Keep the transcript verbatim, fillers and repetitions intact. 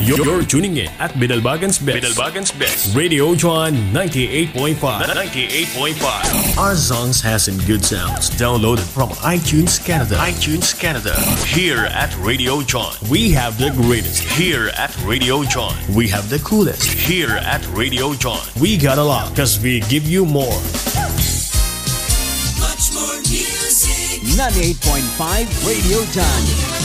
You're, you're tuning in at Bidalbagan's Best. Bidalbagan's Best. Radio John ninety-eight point five. ninety-eight point five. Our songs has some good sounds. Downloaded from iTunes Canada. iTunes Canada. Here at Radio John, we have the greatest. Here at Radio John, we have the coolest. Here at Radio John, we got a lot because we give you more. Much more music. ninety-eight point five Radio John.